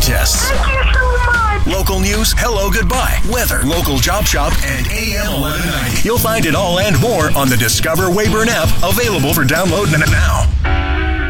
contests. Thank you so much. Local news, hello, goodbye, weather, local job shop, and AM 1190. You'll find it all and more on the Discover Wayburn app, available for download now.